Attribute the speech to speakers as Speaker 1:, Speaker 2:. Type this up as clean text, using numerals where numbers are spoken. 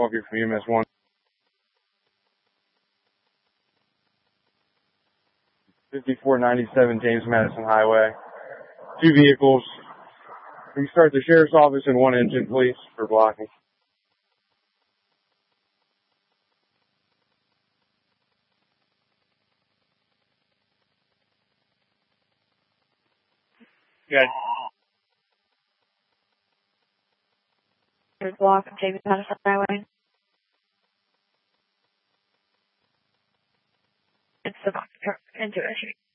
Speaker 1: call here from EMS 1. 5497 James Madison Highway. 2 vehicles. Restart the sheriff's office and 1 engine, please, for blocking.
Speaker 2: Good. Block James Madison Highway. It's the box truck into it.